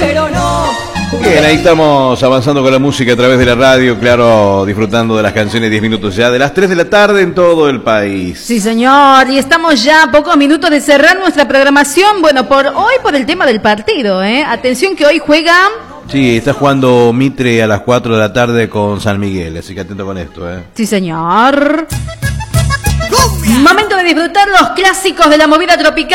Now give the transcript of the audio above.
pero no. Bien, ahí estamos avanzando con la música a través de la radio, claro, disfrutando de las canciones 10 minutos ya de las 3 de la tarde en todo el país. Sí, señor, y estamos ya a pocos minutos de cerrar nuestra programación. Bueno, por hoy por el tema del partido, ¿eh? Atención que hoy juega... Sí, está jugando Mitre a las 4 de la tarde con San Miguel, así que atento con esto, ¿eh? Sí, señor. Momento de disfrutar los clásicos de la movida tropical.